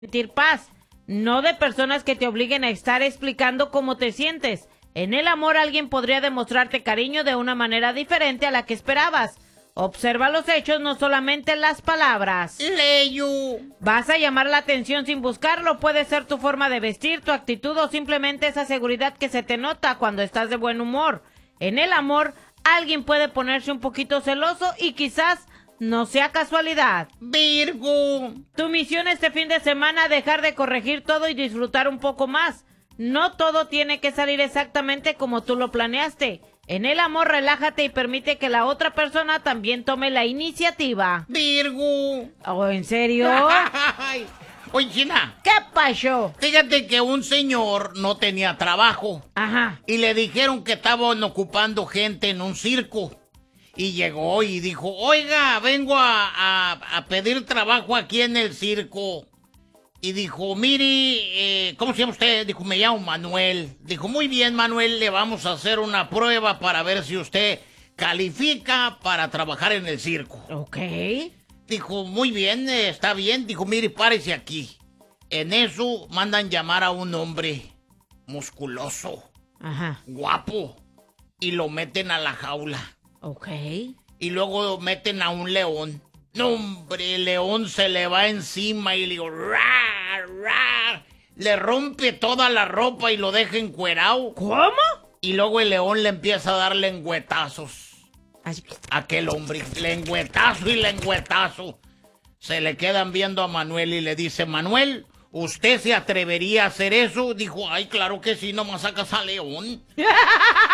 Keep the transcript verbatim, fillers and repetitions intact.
sentir paz, no de personas que te obliguen a estar explicando cómo te sientes. En el amor alguien podría demostrarte cariño de una manera diferente a la que esperabas. Observa los hechos, no solamente las palabras. Leyu. Vas a llamar la atención sin buscarlo. Puede ser tu forma de vestir, tu actitud o simplemente esa seguridad que se te nota cuando estás de buen humor. En el amor, alguien puede ponerse un poquito celoso y quizás no sea casualidad. Virgo. Tu misión este fin de semana, dejar de corregir todo y disfrutar un poco más. No todo tiene que salir exactamente como tú lo planeaste. En el amor, relájate y permite que la otra persona también tome la iniciativa. Virgo. ¿Oh, en serio? Oye, China. ¿Qué pasó? Fíjate que un señor no tenía trabajo. Ajá. Y le dijeron que estaban ocupando gente en un circo. Y llegó y dijo, oiga, vengo a, a, a pedir trabajo aquí en el circo. Y dijo, mire, eh, ¿cómo se llama usted? Dijo, me llamo Manuel. Dijo, muy bien, Manuel, le vamos a hacer una prueba para ver si usted califica para trabajar en el circo. Ok. Dijo, muy bien, eh, está bien. Dijo, mire, párese aquí. En eso mandan llamar a un hombre musculoso, Ajá. guapo, y lo meten a la jaula. Ok. Y luego meten a un león. No, hombre, el león se le va encima y le digo, ¡ra, ra! Le rompe toda la ropa y lo deja encuerado. ¿Cómo? Y luego el león le empieza a dar lengüetazos. Así. Aquel hombre, lengüetazo y lengüetazo. Se le quedan viendo a Manuel y le dice, Manuel, ¿usted se atrevería a hacer eso? Dijo, ay, claro que sí, nomás sacas a león.